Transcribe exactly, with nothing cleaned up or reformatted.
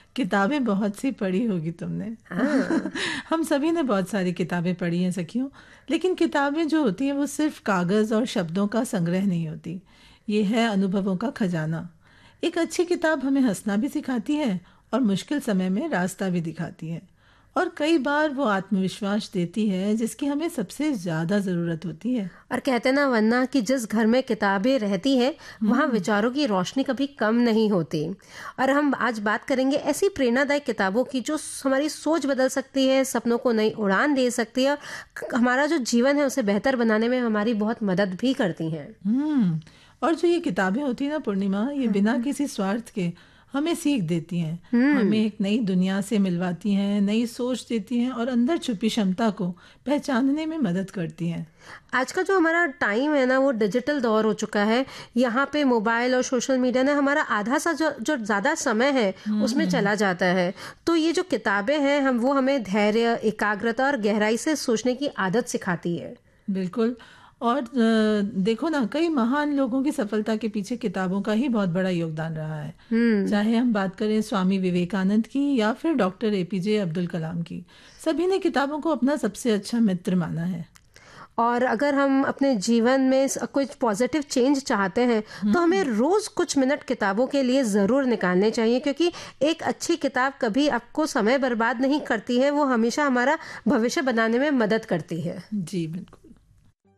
किताबें बहुत सी पढ़ी होगी तुमने। हाँ। हम सभी ने बहुत सारी किताबें पढ़ी हैं सखियों, लेकिन किताबें जो होती हैं वो सिर्फ कागज़ और शब्दों का संग्रह नहीं होती। ये है अनुभवों का खजाना। एक अच्छी किताब हमें हंसना भी सिखाती है और मुश्किल समय में रास्ता भी दिखाती है, और कई बार वो आत्मविश्वास देती है जिसकी हमें सबसे ज़्यादा ज़रूरत होती है। और कहते ना वरना कि जिस घर में किताबें रहती हैं वहाँ विचारों की रोशनी कभी कम नहीं होती। और हम आज बात करेंगे ऐसी प्रेरणादायक किताबों की जो हमारी सोच बदल सकती है, सपनों को नई उड़ान दे सकती है और हमारा जो जीवन है उसे बेहतर बनाने में हमारी बहुत मदद भी करती हैं। हम्म और जो ये किताबें होती है ना पूर्णिमा, ये बिना किसी स्वार्थ के हमें सीख देती हैं, हमें एक नई दुनिया से मिलवाती हैं, नई सोच देती हैं और अंदर छुपी क्षमता को पहचानने में मदद करती हैं। आज का जो हमारा टाइम है ना वो डिजिटल दौर हो चुका है। यहाँ पे मोबाइल और सोशल मीडिया ने हमारा आधा सा जो जो ज़्यादा समय है उसमें चला जाता है। तो ये जो किताबें हैं हम वो हमें धैर्य, एकाग्रता और गहराई से सोचने की आदत सिखाती है। बिल्कुल। और अ, देखो ना, कई महान लोगों की सफलता के पीछे किताबों का ही बहुत बड़ा योगदान रहा है। चाहे हम बात करें स्वामी विवेकानंद की या फिर डॉक्टर एपीजे अब्दुल कलाम की, सभी ने किताबों को अपना सबसे अच्छा मित्र माना है। और अगर हम अपने जीवन में स- कुछ पॉजिटिव चेंज चाहते हैं तो हमें रोज कुछ मिनट किताबों के लिए ज़रूर निकालने चाहिए, क्योंकि एक अच्छी किताब कभी आपको समय बर्बाद नहीं करती है, वो हमेशा हमारा भविष्य बनाने में मदद करती है। जी बिल्कुल।